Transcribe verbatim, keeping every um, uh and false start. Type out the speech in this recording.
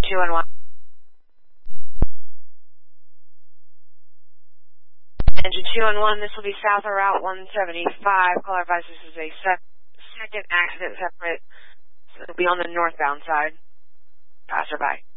two one one. Engine two one one, this will be south of Route one seventy-five. Caller advice, this is a sec second accident separate. So it'll be on the northbound side. Passerby.